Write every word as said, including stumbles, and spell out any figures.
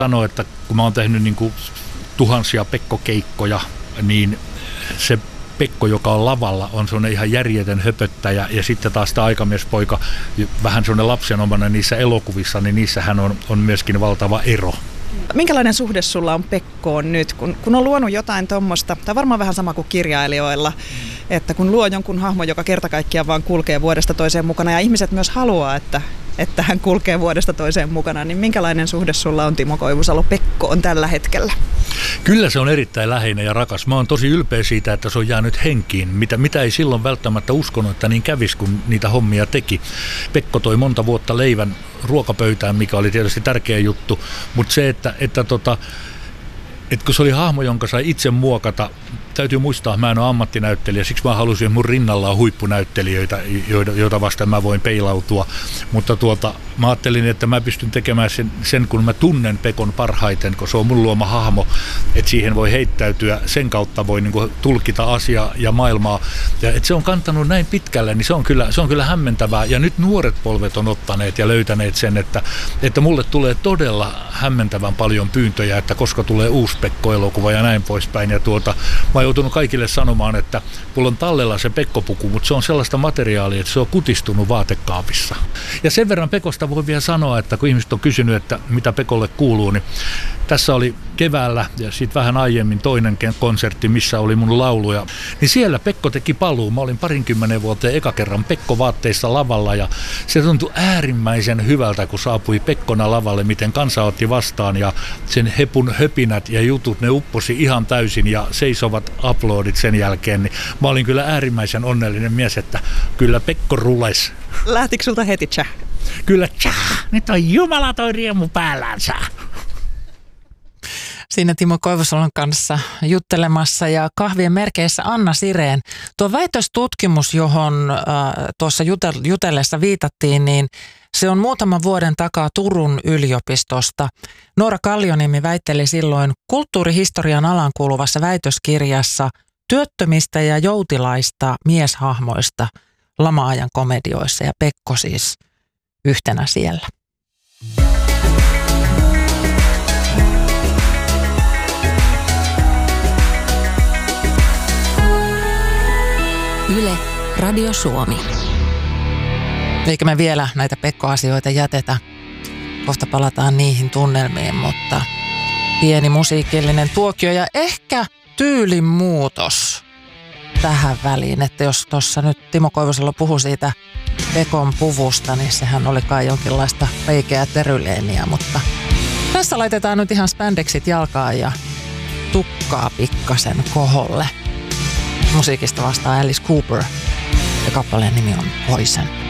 sanoa, että kun mä oon tehnyt niin kuin tuhansia Pekko-keikkoja, niin se Pekko, joka on lavalla, on sellainen ihan järjetön höpöttäjä, ja sitten taas tämä aikamiespoika, vähän sellainen lapsenomainen niissä elokuvissa, niin niissähän on, on myöskin valtava ero. Minkälainen suhde sulla on Pekkoon nyt, kun, kun on luonut jotain tuommoista, tai varmaan vähän sama kuin kirjailijoilla, mm. että kun luo jonkun hahmon, joka kerta kaikkiaan vaan kulkee vuodesta toiseen mukana, ja ihmiset myös haluaa, että, että hän kulkee vuodesta toiseen mukana, niin minkälainen suhde sulla on, Timo Koivusalo, Pekkoon tällä hetkellä? Kyllä se on erittäin läheinen ja rakas. Mä oon tosi ylpeä siitä, että se on jäänyt henkiin, mitä, mitä ei silloin välttämättä uskonut, että niin kävisi, kun niitä hommia teki. Pekko toi monta vuotta leivän ruokapöytään, mikä oli tietysti tärkeä juttu, mutta se, että, että, tota, että kun se oli hahmo, jonka sai itse muokata, täytyy muistaa, että mä en ole ammattinäyttelijä, siksi mä halusin, että mun rinnalla on huippunäyttelijöitä, joita, joita vastaan mä voin peilautua, mutta tuota, mä ajattelin, että mä pystyn tekemään sen, sen, kun mä tunnen Pekon parhaiten, kun se on mun luoma hahmo, että siihen voi heittäytyä, sen kautta voi niin kuin tulkita asiaa ja maailmaa, ja että se on kantanut näin pitkälle, niin se on kyllä, se on kyllä hämmentävää, ja nyt nuoret polvet on ottaneet ja löytäneet sen, että, että mulle tulee todella hämmentävän paljon pyyntöjä, että koska tulee uusi Pekko-elokuva ja näin poispäin, ja tuota, mä oon joutunut kaikille sanomaan, että mulla on tallella se Pekko-puku, mutta se on sellaista materiaalia, että se on kutistunut vaatekaapissa. Ja sen verran Pekosta voi vielä sanoa, että kun ihmiset on kysynyt, että mitä Pekolle kuuluu, niin tässä oli keväällä ja sitten vähän aiemmin toinen konsertti, missä oli mun lauluja. Niin siellä Pekko teki paluu. Mä olin parinkymmenen vuoteen eka kerran Pekko-vaatteissa lavalla ja se tuntui äärimmäisen hyvältä, kun saapui Pekkona lavalle, miten kansa otti vastaan ja sen hepun höpinät ja jutut, ne upposi ihan täysin ja seisovat aplodit sen jälkeen. Niin mä olin kyllä äärimmäisen onnellinen mies, että kyllä Pekko rules. Lähtikö sulta heti tjä? Kyllä tjä, nyt on Jumala toi riemu päällänsä. Siinä Timo Koivusalon kanssa juttelemassa ja kahvien merkeissä Anna Sireen. Tuo väitöstutkimus, johon äh, tuossa jutel- jutellessa viitattiin, niin se on muutaman vuoden takaa Turun yliopistosta. Noora Kallioniemi väitteli silloin kulttuurihistorian alan kuuluvassa väitöskirjassa työttömistä ja joutilaista mieshahmoista lama-ajan komedioissa ja Pekko siis yhtenä siellä. Yle, Radio Suomi. Eikä me vielä näitä Pekko-asioita jätetä. Kohta palataan niihin tunnelmiin, mutta pieni musiikillinen tuokio ja ehkä tyylin muutos tähän väliin. Että jos tuossa nyt Timo Koivusalo puhui siitä Pekon puvusta, niin sehän oli kai jonkinlaista peikeä teryleeniä, mutta tässä laitetaan nyt ihan spandexit jalkaan ja tukkaa pikkasen koholle. Musiikista vastaa Alice Cooper ja kappaleen nimi on Poison.